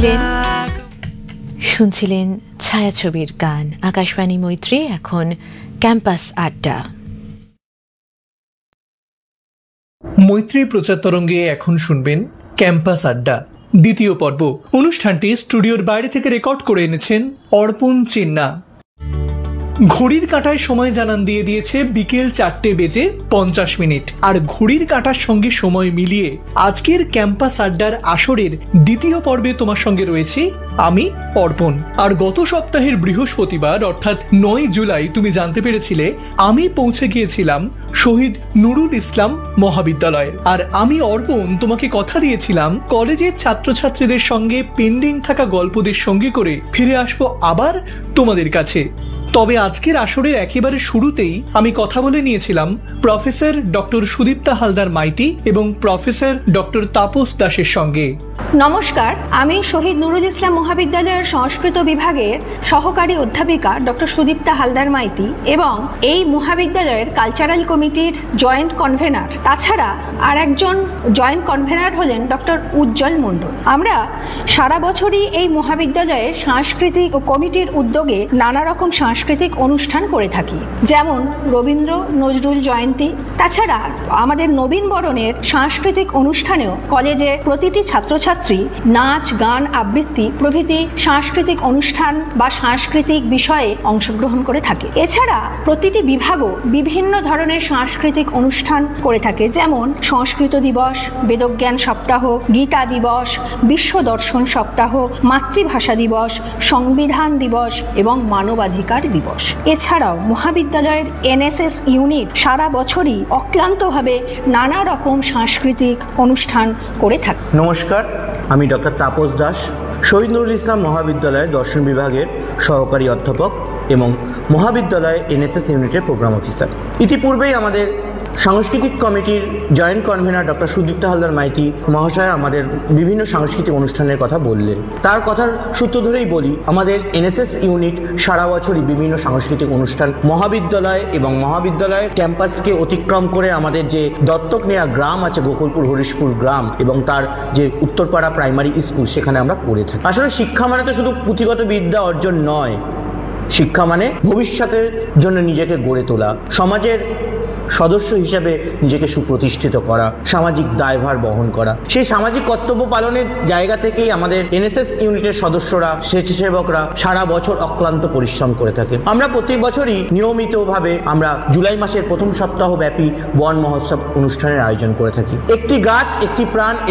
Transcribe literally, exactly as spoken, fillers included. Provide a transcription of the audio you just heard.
শুনছিলেন শুনছিলেন ছায়াছবির গান। আকাশবাণী মৈত্রী, এখন ক্যাম্পাস আড্ডা। মৈত্রী প্রচার তরঙ্গে এখন শুনবেন ক্যাম্পাস আড্ডা দ্বিতীয় পর্ব। অনুষ্ঠানটি স্টুডিওর বাইরে থেকে রেকর্ড করে এনেছেন অর্পণ চিন্না। ঘড়ির কাঁটায় সময় জানান দিয়ে দিয়েছে বিকেল চারটে বেজে পঞ্চাশ মিনিট। আর ঘড়ির কাঁটার সঙ্গে সময় মিলিয়ে আজকের ক্যাম্পাস আড্ডার আসরের দ্বিতীয় পর্বে তোমার সঙ্গে রয়েছি আমি অর্পণ। আর গত সপ্তাহের বৃহস্পতিবার অর্থাৎ নয় জুলাই তুমি জানতে পেরেছিলে আমি পৌঁছে গিয়েছিলাম শহীদ নুরুল ইসলাম মহাবিদ্যালয়ে। আর আমি অর্পণ তোমাকে কথা দিয়েছিলাম কলেজের ছাত্রছাত্রীদের সঙ্গে পেন্ডিং থাকা গল্পদের সঙ্গে করে ফিরে আসবো আবার তোমাদের কাছে। তবে আজকের আসরের একেবারে শুরুতেই আমি কথা বলে নিয়েছিলাম প্রফেসর ডক্টর সুদীপ্তা হালদার মাইতি এবং প্রফেসর ডক্টর তাপস দাসের সঙ্গে। নমস্কার, আমি শহীদ নুরুল ইসলাম মহাবিদ্যালয়ের সংস্কৃত বিভাগের সহকারী অধ্যাপিকা ডক্টর সুদীপ্তা হালদার মাইতি এবং এই মহাবিদ্যালয়ের কালচারাল কমিটির জয়েন্ট কনভেনার। তাছাড়া আর একজন জয়েন্ট কনভেনার হলেন ডক্টর উজ্জ্বল মণ্ডল। আমরা সারা বছরই এই মহাবিদ্যালয়ের সাংস্কৃতিক ও কমিটির উদ্যোগে নানা রকম সাংস্কৃতিক অনুষ্ঠান করে থাকি, যেমন রবীন্দ্র নজরুল জয়ন্তী। তাছাড়া আমাদের নবীন বরণের সাংস্কৃতিক অনুষ্ঠানেও কলেজে প্রতিটি ছাত্রছাত্রী নাচ, গান, আবৃত্তি প্রভৃতি সাংস্কৃতিক অনুষ্ঠান বা সাংস্কৃতিক বিষয়ে অংশগ্রহণ করে থাকে। এছাড়া প্রতিটি বিভাগও বিভিন্ন ধরনের সাংস্কৃতিক অনুষ্ঠান করে থাকে, যেমন সংস্কৃত দিবস, বেদজ্ঞান সপ্তাহ, গীতা দিবস, বিশ্ব দর্শন সপ্তাহ, মাতৃভাষা দিবস, সংবিধান দিবস এবং মানবাধিকার দিবস। এছাড়াও মহাবিদ্যালয়ের এনএসএস ইউনিট সারা বছরই অক্লান্তভাবে নানা রকম সাংস্কৃতিক অনুষ্ঠান করে থাকে। নমস্কার, আমি ডক্টর তাপস দাস, শহীদ নুরুল ইসলাম মহাবিদ্যালয়ের দর্শন বিভাগের সহকারী অধ্যাপক এবং মহাবিদ্যালয় এনএসএস ইউনিটের প্রোগ্রাম অফিসার। ইতিপূর্বেই আমাদের সাংস্কৃতিক কমিটির joint convener doctor Sudipta Haldar Maiti মহাশয় আমাদের বিভিন্ন সাংস্কৃতিক অনুষ্ঠানের কথা বললেন। তার কথার সূত্র ধরেই বলি, আমাদের এনএসএস ইউনিট সারা বছরই বিভিন্ন সাংস্কৃতিক অনুষ্ঠান মহাবিদ্যালয় এবং মহাবিদ্যালয়ের ক্যাম্পাসকে অতিক্রম করে আমাদের যে দত্তক নেওয়া গ্রাম আছে গোকুলপুর হরিশপুর গ্রাম এবং তার যে উত্তরপাড়া প্রাইমারি স্কুল, সেখানে আমরা করে থাকি। আসলে শিক্ষা মানে তো শুধু পুঁথিগত বিদ্যা অর্জন নয়, শিক্ষা মানে ভবিষ্যতের জন্য নিজেকে গড়ে তোলা, সমাজের সদস্য হিসেবে নিজেকে সুপ্রতিষ্ঠিত করা, সামাজিক দায়ভার বহন করা। সেই সামাজিক কর্তব্য পালনের জায়গা থেকেই আমাদের এনএসএস ইউনিটের সদস্যরা, স্বেচ্ছাসেবকরা সারা বছর অক্লান্ত পরিশ্রম করে থাকে। আমরা প্রতি বছরই নিয়মিতভাবে আমরা জুলাই মাসের প্রথম সপ্তাহ ব্যাপী বন মহোৎসব অনুষ্ঠানের আয়োজন করে থাকি। একটি গাছ একটি প্রাণ